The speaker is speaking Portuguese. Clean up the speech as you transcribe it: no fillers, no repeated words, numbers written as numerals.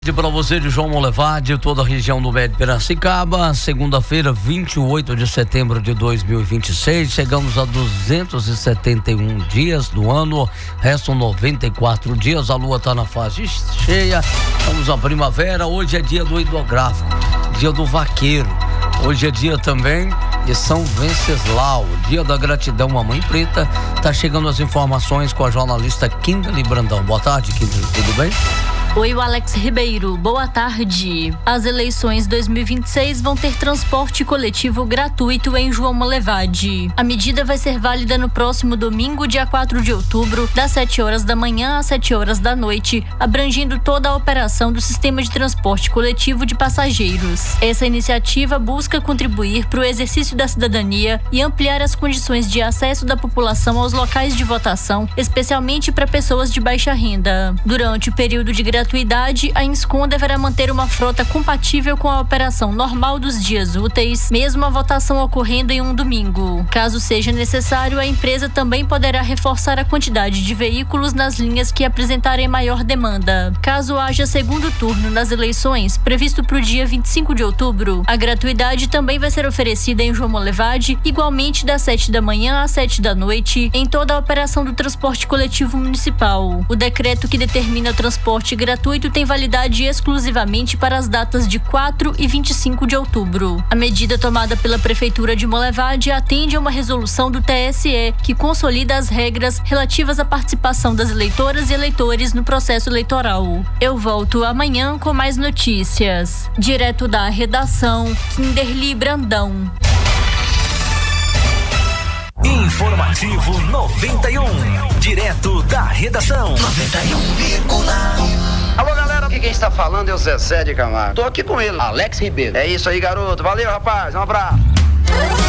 Para você de João Molevade, toda a região do Médio Piracicaba, segunda-feira, 28 de setembro de 2026, chegamos a 271 dias do ano, restam 94 dias, a lua está na fase cheia, estamos na primavera, hoje é dia do hidrográfico, dia do vaqueiro, hoje é dia também de São Venceslau, dia da gratidão à Mãe Preta. Tá chegando as informações com a jornalista Kimberly Brandão. Boa tarde, Kimberly, tudo bem? Oi, o Alex Ribeiro. Boa tarde. As eleições 2026 vão ter transporte coletivo gratuito em João Molevade. A medida vai ser válida no próximo domingo, dia 4 de outubro, das 7 horas da manhã às 7 horas da noite, abrangendo toda a operação do sistema de transporte coletivo de passageiros. Essa iniciativa busca contribuir para o exercício da cidadania e ampliar as condições de acesso da população aos locais de votação, especialmente para pessoas de baixa renda. Durante o período de gratuidade, a Inscom deverá manter uma frota compatível com a operação normal dos dias úteis, mesmo a votação ocorrendo em um domingo. Caso seja necessário, a empresa também poderá reforçar a quantidade de veículos nas linhas que apresentarem maior demanda. Caso haja segundo turno nas eleições, previsto para o dia 25 de outubro, a gratuidade também vai ser oferecida em João Molevade, igualmente das 7 da manhã às 7 da noite, em toda a operação do transporte coletivo municipal. O decreto que determina o transporte gratuito tem validade exclusivamente para as datas de 4 e 25 de outubro. A medida tomada pela Prefeitura de Molevade atende a uma resolução do TSE que consolida as regras relativas à participação das eleitoras e eleitores no processo eleitoral. Eu volto amanhã com mais notícias. Direto da redação, Kimberly Brandão. Informativo 91, direto da redação 91,1. Alô, galera, aqui quem está falando é o Zezé de Camargo. Tô aqui com ele, Alex Ribeiro. É isso aí, garoto. Valeu, rapaz. Um abraço.